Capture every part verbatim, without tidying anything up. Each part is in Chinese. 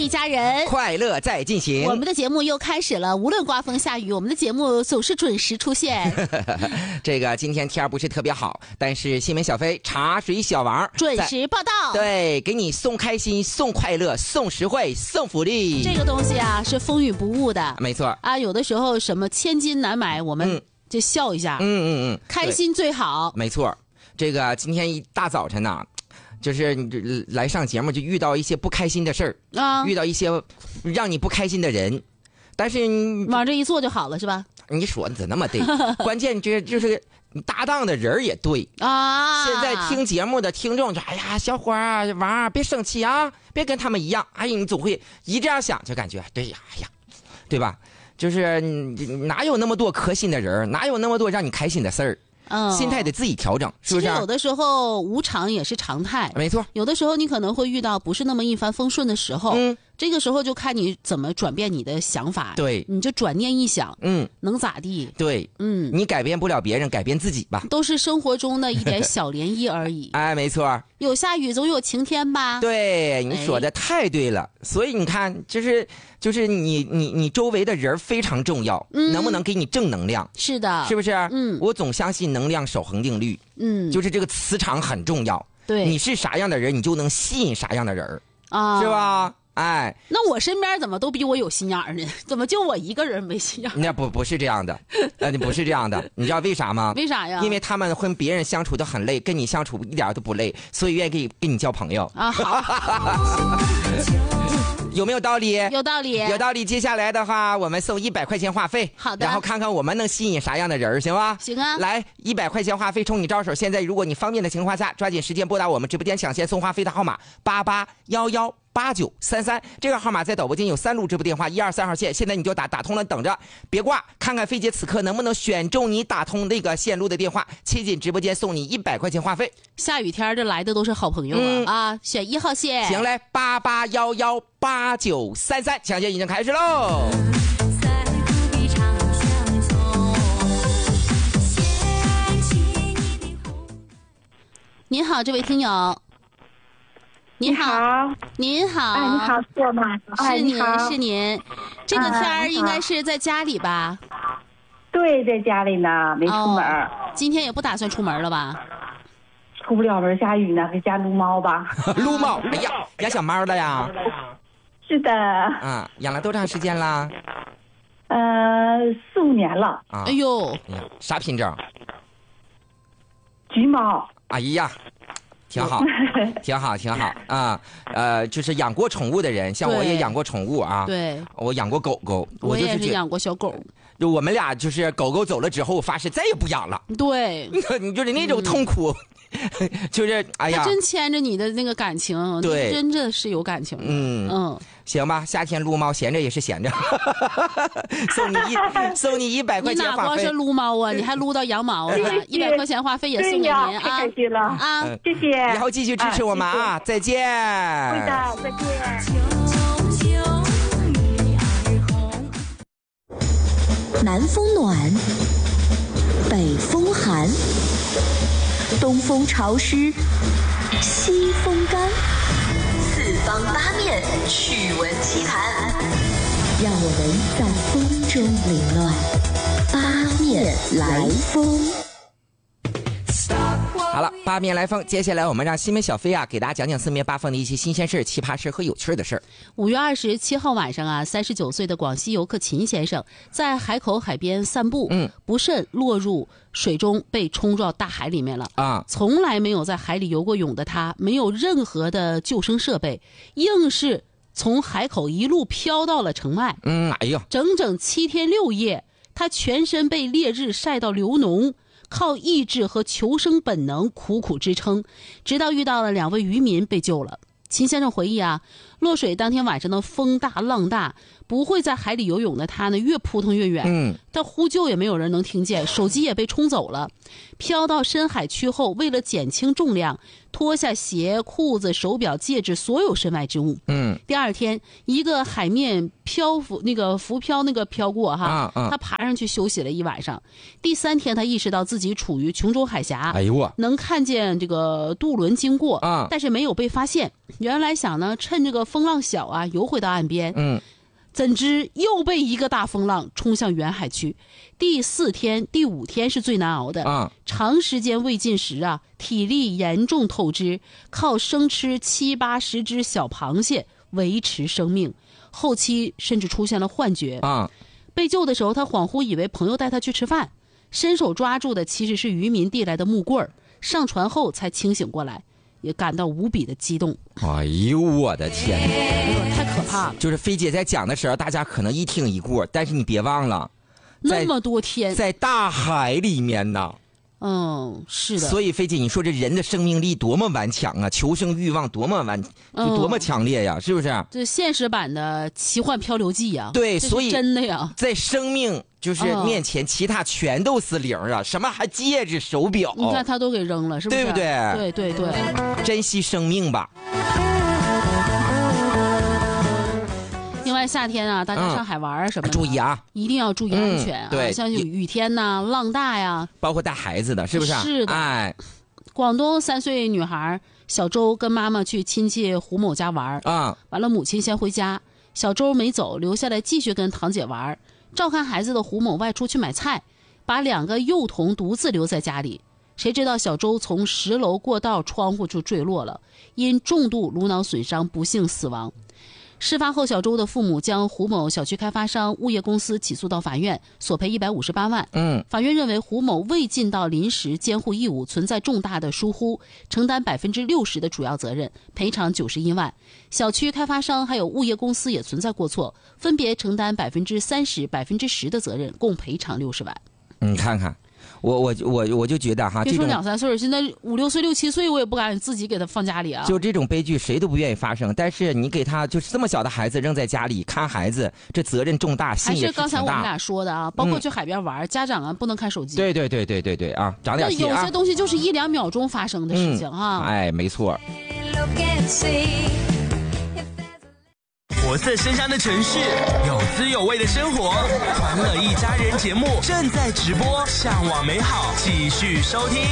一家人， 快乐在进行。 我们的节目又开始了，无论刮风下雨，我们的节目总是准时出现。 这个今天天不是特别好，但是新闻小飞茶水小王准时报道， 对，给你送开心、送快乐、送实惠、送福利。 这个东西啊是风雨不误的， 没错啊，有的时候什么千金难买，我们就笑一下， 嗯嗯嗯， 开心最好。 没错，这个今天一大早晨呢。就是你来上节目就遇到一些不开心的事儿啊，遇到一些让你不开心的人，但是你往这一坐就好了，是吧？ 你说你怎么那么对？关键这就是你搭档的人也对啊。现在听节目的听众说：“哎呀，小伙啊，王啊，别生气啊，别跟他们一样。”哎呀，你总会一这样想，就感觉对呀，哎呀，对吧？就是哪有那么多可信的人，哪有那么多让你开心的事儿？嗯，心态得自己调整，是不是？ 其实有的时候无常也是常态， 没错。 有的时候你可能会遇到不是那么一帆风顺的时候，嗯，这个时候就看你怎么转变你的想法。 对， 你就转念一想，嗯，能咋地？ 对，嗯，你改变不了别人，改变自己吧。 都是生活中的一点小涟漪而已。 哎，没错。 有下雨总有晴天吧？ 对，你说的太对了。哎、所以你看，就是就是你你你周围的人非常重要，嗯，能不能给你正能量？ 是的， 是不是？嗯，我总相信能量守恒定律。嗯，就是这个磁场很重要。 对， 你是啥样的人，你就能吸引啥样的人啊，是吧？哎， 那我身边怎么都比我有心眼儿呢？怎么就我一个人没心眼儿？ 那不不是这样的，呃，不是这样的，你知道为啥吗？ 为啥呀？ 因为他们跟别人相处都很累，跟你相处一点都不累，所以愿意跟跟你交朋友啊。好。有没有道理？ 有道理， 有道理。接下来的话，我们送一百块钱话费， 好的， 然后看看我们能吸引啥样的人，行吗？ 行啊。 来，一百块钱话费冲你招手。现在，如果你方便的情况下，抓紧时间拨打我们直播间抢先送话费的号码八八幺幺八九三三，这个号码在导播间有三路直播电话，一二三号线。现在你就打打通了，等着，别挂，看看菲姐此刻能不能选中你打通那个线路的电话，切进直播间送你一百块钱话费。 下雨天这来的都是好朋友啊、嗯、啊！选一号线。 行嘞，八八幺幺八九三三，抢先已经开始喽。 您好，这位听友。您好，您好， 哎，你好，是我吗？ 是您，是您。这个天儿应该是在家里吧？ 对，在家里呢，没出门、哦。 今天也不打算出门了吧？ 出不了门，下雨呢，在家撸猫吧。 撸猫？哎呀，养小猫了呀？ 是的。 啊，养了多长时间了？ 呃，四五年了。 啊、 哎呦， 啥品种？ 橘猫。 哎呀。挺好，挺好，挺好啊！呃，就是养过宠物的人，像我也养过宠物啊。 对， 我养过狗狗， 我也是养过小狗。 就我们俩就是狗狗走了之后，发誓再也不养了。 对， 你就是那种痛苦，嗯、就是哎呀， 它真牵着你的那个感情， 对， 真的是有感情的。 嗯嗯，行吧，夏天撸猫闲着也是闲着，送你一送你一百块钱话费。 你哪光是撸猫啊，你还撸到羊毛啊！一百块钱话费也送给您啊！ 太开心了啊！ 谢谢， 以后继续支持我们啊！再见。 会的，再见。 南风暖，北风寒，东风潮湿，西风干，四方八面趣闻奇谈，让我们在风中凌乱，八面来风。 好了，八面来风，接下来我们让新闻小飞啊，给大家讲讲四面八方的一些新鲜事、奇葩事和有趣的事。 五月二十七号晚上啊，三十九岁的广西游客秦先生在海口海边散步，嗯，不慎落入水中，被冲到大海里面了啊！从来没有在海里游过泳的他，没有任何的救生设备，硬是从海口一路飘到了城外。 嗯，哎呦， 整整七天六夜，他全身被烈日晒到流脓。靠意志和求生本能苦苦支撑，直到遇到了两位渔民被救了。秦先生回忆啊，落水当天晚上的风大浪大， 不会在海里游泳的他呢，越扑腾越远。嗯，但呼救也没有人能听见，手机也被冲走了。飘到深海区后，为了减轻重量，脱下鞋、裤子、手表、戒指，所有身外之物。嗯，第二天，一个海面漂浮那个浮漂那个飘过哈，啊啊、他爬上去休息了一晚上。第三天，他意识到自己处于琼州海峡，哎呦啊，能看见这个渡轮经过，啊、但是没有被发现。原来想呢，趁这个风浪小啊，游回到岸边。嗯。怎知又被一个大风浪冲向远海区。第四天、第五天是最难熬的啊！长时间未进食啊，体力严重透支，靠生吃七八十只小螃蟹维持生命。后期甚至出现了幻觉啊！被救的时候，他恍惚以为朋友带他去吃饭，伸手抓住的其实是渔民递来的木棍儿。上船后才清醒过来。也感到无比的激动。 哎呦我的天哪， 哎呦太可怕了。 就是菲姐在讲的时候，大家可能一听一过，但是你别忘了那么多天在大海里面呢。 嗯，是的。 所以菲姐，你说这人的生命力多么顽强啊，求生欲望多么顽，就多么强烈呀，嗯、是不是？ 这现实版的奇幻漂流记呀。 对，所以真的呀， 在生命就是面前，其他全都是零啊！什么还戒指、手表？ 你看他都给扔了，是不是？ 对不对？ 对对对， 珍惜生命吧。 另外，夏天啊，大家上海玩什么、嗯？ 注意啊， 一定要注意安全啊！ 嗯、对， 像有雨天呐、浪大呀， 包括带孩子的，是不是？ 是的。 哎， 广东三岁女孩小周跟妈妈去亲戚胡某家玩啊，完了母亲先回家，小周没走，留下来继续跟堂姐玩。照看孩子的胡某外出去买菜，把两个幼童独自留在家里。谁知道小周从十楼过道窗户就坠落了，因重度颅脑损伤不幸死亡。事发后，小周的父母将胡某小区开发商物业公司起诉到法院，索赔一百五十八万。嗯，法院认为胡某未尽到临时监护义务，存在重大的疏忽，承担百分之六十的主要责任，赔偿九十一万。小区开发商还有物业公司也存在过错，分别承担百分之三十、百分之十的责任，共赔偿六十万。 你看看。我我我我就觉得哈， 别说两三岁，现在五六岁、六七岁，我也不敢自己给他放家里啊。 就这种悲剧，谁都不愿意发生。但是你给他就是这么小的孩子扔在家里看孩子，这责任重大，心也是挺大。 还是刚才我们俩说的啊，包括去海边玩，嗯、家长啊不能看手机。 对对对对对对啊，长点心啊。有些东西就是一两秒钟发生的事情哈、 嗯。哎，没错。 活色生香的城市，有滋有味的生活，欢乐一家人节目正在直播，向往美好，继续收听。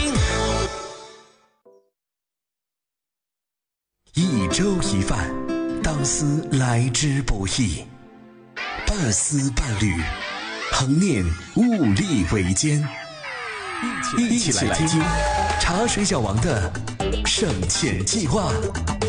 一粥一饭，当思来之不易；半丝半缕，恒念物力维艰。一起来听茶水小王的省钱计划。